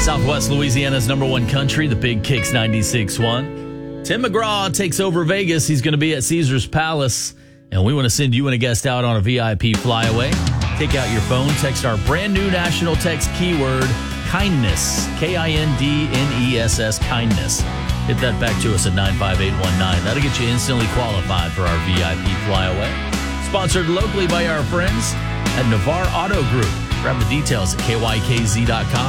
Southwest Louisiana's number one country, the Big Kicks 96.1. Tim McGraw takes over Vegas. He's going to be at Caesars Palace, and we want to send you and a guest out on a VIP flyaway. Take out your phone, text our brand new national text keyword, kindness, KINDNESS, kindness. Hit that back to us at 95819. That'll get you instantly qualified for our VIP flyaway. Sponsored locally by our friends at Navarre Auto Group. Grab the details at KYKZ.com.